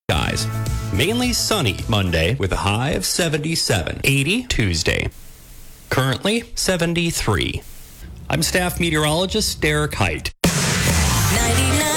Skies. Mainly sunny Monday with a high of 77. 80 Tuesday. Currently 73. I'm staff meteorologist Derek Height. 99.